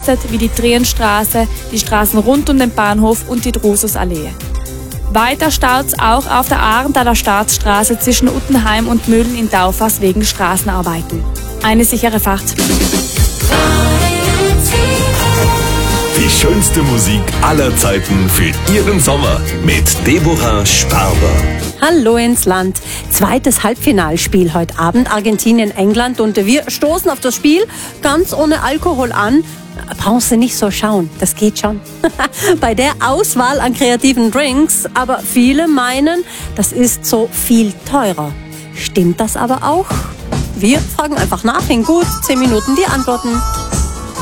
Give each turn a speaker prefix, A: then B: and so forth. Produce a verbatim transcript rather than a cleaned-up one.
A: überlastet wie die Trienstraße, die Straßen rund um den Bahnhof und die Drususallee. Weiter staut's auch auf der Arndtaler Staatsstraße zwischen Uttenheim und Mödling in Daufers wegen Straßenarbeiten. Eine sichere Fahrt.
B: Die schönste Musik aller Zeiten für Ihren Sommer mit Deborah Sparber.
C: Hallo ins Land. Zweites Halbfinalspiel heute Abend, Argentinien, England. Und wir stoßen auf das Spiel ganz ohne Alkohol an. Brauchst du nicht so schauen, das geht schon. Bei der Auswahl an kreativen Drinks, aber viele meinen, das ist so viel teurer. Stimmt das aber auch? Wir fragen einfach nach. In gut zehn Minuten die Antworten.